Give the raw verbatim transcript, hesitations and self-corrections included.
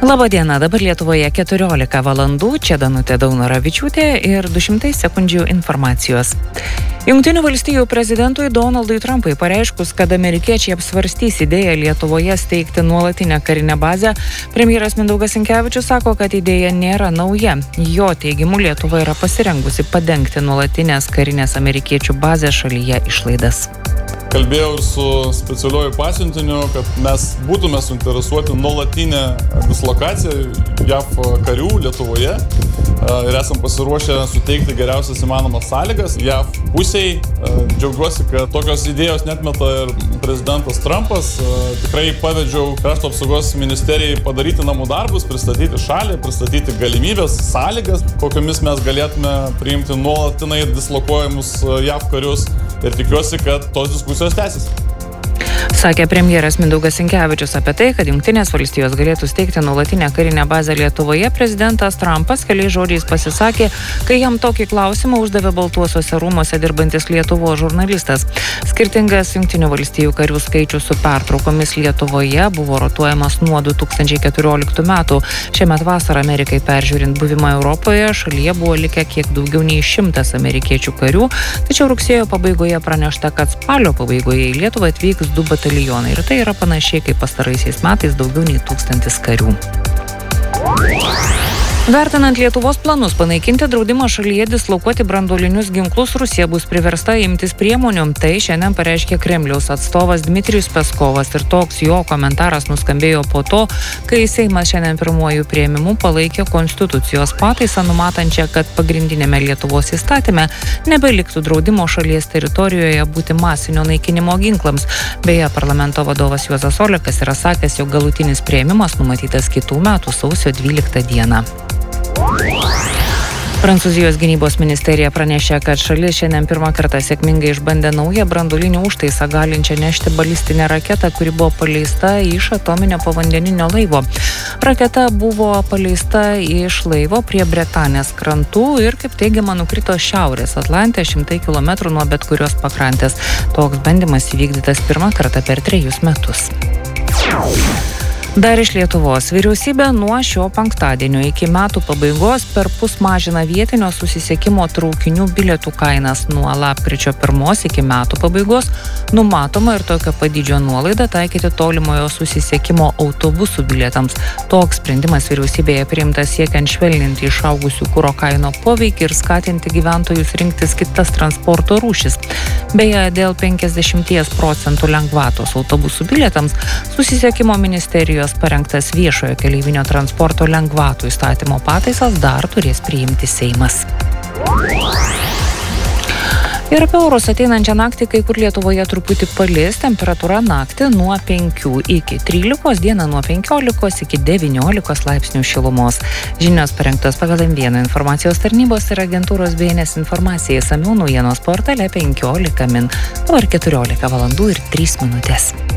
Labą dieną, dabar Lietuvoje keturiolika valandų, čia Danutė Daunoravičiūtė ir du šimtai sekundžių informacijos. Jungtinių valstijų prezidentui Donaldui Trumpui pareiškus, kad amerikiečiai apsvarstys idėją Lietuvoje steigti nuolatinę karinę bazę, premjeras Mindaugas Sinkevičius sako, kad idėja nėra nauja. Jo teigimu, Lietuva yra pasirengusi padengti nuolatinės karinės amerikiečių bazės šalyje išlaidas. Kalbėjau ir su specialiuoju pasiuntiniu, kad mes būtume suinteresuoti nuolatinę dislokaciją J A V karių Lietuvoje ir esam pasiruošę suteikti geriausias įmanomas sąlygas J A V pusiai. Džiaugiuosi, kad tokios idėjos netmeta ir prezidentas Trumpas. Tikrai pavedžiau krašto apsaugos ministerijai padaryti namų darbus, pristatyti šalį, pristatyti galimybės, sąlygas, kokiamis mes galėtume priimti nuolatinai dislokuojamus J A V karius ir tikiuosi, kad tos diskusijos tęsis. Sakė premjeras Mindaugas Sinkevičius apie tai, kad Jungtinės valstijos galėtų steigti nuolatinę karinę bazę Lietuvoje. Prezidentas Trumpas keliais žodžiais pasisakė, kai jam tokį klausimą uždavė Baltuosiuose rūmuose dirbantis Lietuvos žurnalistas. Skirtingas Jungtinių valstijų karių skaičius su pertraukomis Lietuvoje buvo rotuojamas nuo du tūkstančiai keturioliktų metų. Šiemet vasarą Amerikai peržiūrint buvimą Europoje, šalyje buvo likę kiek daugiau nei šimtas amerikiečių karių, tačiau rugsėjo pabaigoje pranešta, kad spalio pabaigoje į Lietuvą atvyks du batalijonai. Ir tai yra panašiai kaip pastaraisiais metais daugiau nei tūkstantis karių. Vertinant Lietuvos planus panaikinti draudimą šalyje dislokuoti branduolinius ginklus, Rusija bus priversta imtis priemonių. Tai šiandien pareiškė Kremliaus atstovas Dmitrijus Peskovas ir toks jo komentaras nuskambėjo po to, kai Seimas šiandien pirmuoju priėmimu palaikė konstitucijos pataisą numatančią, kad pagrindinėme Lietuvos įstatyme nebeliktų draudimo šalies teritorijoje būti masinio naikinimo ginklams. Beje, parlamento vadovas Juozas Olekas yra sakęs, jog galutinis priėmimas numatytas kitų metų sausio dvyliktą dieną. Prancūzijos gynybos ministerija pranešė, kad šalis šiandien pirmą kartą sėkmingai išbandė naują branduolinį užtaisą galinčią nešti balistinę raketą, kuri buvo paleista iš atominio povandeninio laivo. Raketa buvo paleista iš laivo prie Bretanės krantų ir, kaip teigiama, nukrito Šiaurės Atlante šimtai kilometrų nuo bet kurios pakrantės. Toks bandymas įvykdytas pirmą kartą per trejus metus. Dar iš Lietuvos. Vyriausybė nuo šio penktadienio iki metų pabaigos perpus mažina vietinio susisiekimo traukinių bilietų kainas. Nuo lapkričio pirmos iki metų pabaigos numatoma ir tokio padydžio nuolaidą taikyti tolimojo susisiekimo autobusų bilietams. Toks sprendimas vyriausybėje priimtas siekiant švelninti išaugusių kuro kaino poveikį ir skatinti gyventojus rinktis kitas transporto rūšis. Beje, dėl penkiasdešimt procentų lengvatos autobusų bilietams susisiekimo ministerijos parengtas viešojo keleivinio transporto lengvatų įstatymo pataisas dar turės priimti Seimas. Ir apie orus ateinančią naktį kai kur Lietuvoje truputį palis, temperatūra naktį nuo penkių iki trylikos, dieną nuo penkiolikos iki devyniolikos laipsnių šilumos. Žinios parengtos pagal M vieną informacijos tarnybos ir agentūros B N S informacija išsamių naujienos portale penkiolika min. Dabar keturiolika valandų ir trys minutės.